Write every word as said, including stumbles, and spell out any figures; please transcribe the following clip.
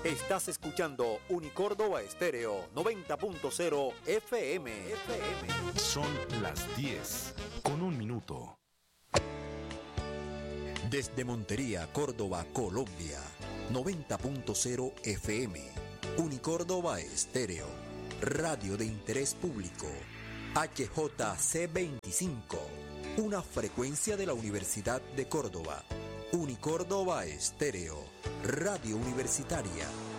Estás escuchando Unicórdoba Estéreo noventa punto cero F M. F M. Son las diez con un minuto. Desde Montería, Córdoba, Colombia, noventa punto cero F M. Unicórdoba Estéreo, radio de interés público. H J C veinticinco, una frecuencia de la Universidad de Córdoba. Unicórdoba Estéreo, radio universitaria.